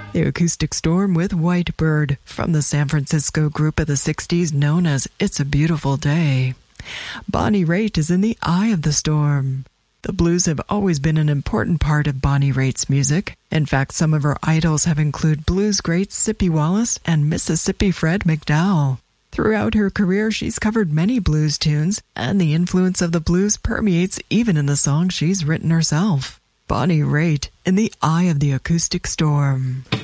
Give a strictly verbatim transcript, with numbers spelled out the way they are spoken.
The Acoustic Storm with White Bird from the San Francisco group of the sixties known as It's a Beautiful Day. Bonnie Raitt is in the eye of the storm. The blues have always been an important part of Bonnie Raitt's music. In fact, some of her idols have included blues greats Sippie Wallace and Mississippi Fred McDowell. Throughout her career, she's covered many blues tunes, and the influence of the blues permeates even in the songs she's written herself. Bonnie Raitt in the eye of the acoustic storm.